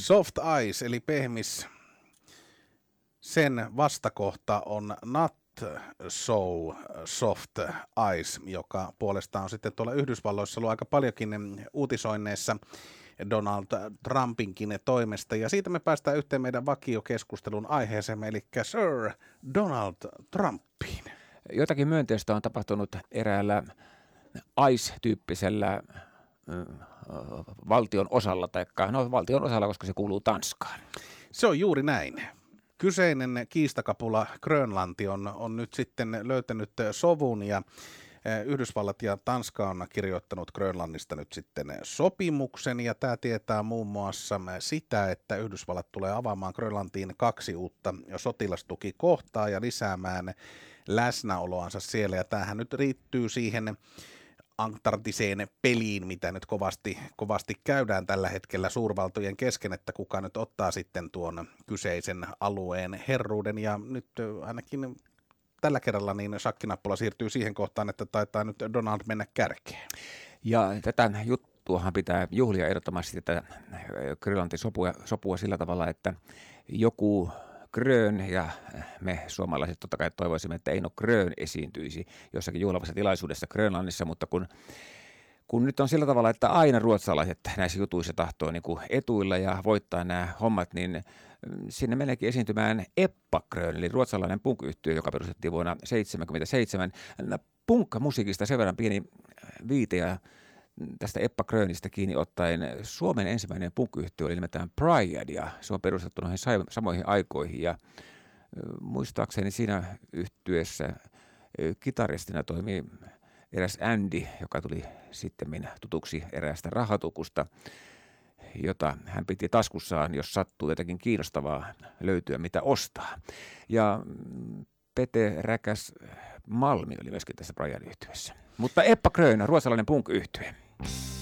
Soft Ice eli pehmis, sen vastakohta on Not So Soft Ice, joka puolestaan on sitten tuolla Yhdysvalloissa ollut aika paljonkin uutisoinneissa Donald Trumpinkin toimesta. Ja siitä me päästään yhteen meidän vakiokeskustelun aiheeseen, eli Sir Donald Trumpiin. Jotakin myönteistä on tapahtunut eräällä ICE-tyyppisellä valtion osalla, valtion osalla, koska se kuuluu Tanskaan. Se on juuri näin. Kyseinen kiistakapula Grönlanti on nyt sitten löytänyt sovun ja Yhdysvallat ja Tanska on kirjoittanut Grönlannista nyt sitten sopimuksen ja tämä tietää muun muassa sitä, että Yhdysvallat tulee avaamaan Grönlantiin 2 uutta sotilastukikohtaa ja lisäämään läsnäoloansa siellä ja tämähän nyt riittyy siihen antarktiseen peliin, mitä nyt kovasti käydään tällä hetkellä suurvaltojen kesken, että kuka nyt ottaa sitten tuon kyseisen alueen herruuden ja nyt ainakin tällä kerralla niin shakkinappula siirtyy siihen kohtaan, että taitaa nyt Donald mennä kärkeen. Ja tätä juttuahan pitää juhlia ehdottomasti tätä Grönlantin sopua sillä tavalla, että joku Grön ja me suomalaiset totta kai toivoisimme, että Eino Grön esiintyisi jossakin juhlavassa tilaisuudessa Grönlannissa, mutta kun nyt on sillä tavalla, että aina ruotsalaiset näissä jutuissa tahtoo niin kuin etuilla ja voittaa nämä hommat, niin sinne meneekin esiintymään Eppa Grön, eli ruotsalainen punk-yhtye, joka perustettiin vuonna 1977. Punkkamusiikista sen verran pieni viite ja tästä Eppa Grönistä kiinni ottaen Suomen ensimmäinen punk-yhtye oli nimeltään Pride ja se on perustettu noihin samoihin aikoihin ja muistaakseni siinä yhtyeessä kitaristina toimii eräs Andy, joka tuli sitten tutuksi eräästä rahatukusta, jota hän piti taskussaan, jos sattuu jotakin kiinnostavaa löytyä, mitä ostaa. Ja Pete Räkäs Malmi oli myöskin tässä Brian-yhtyessä. Mutta Eppa Grön, ruotsalainen punk-yhtye.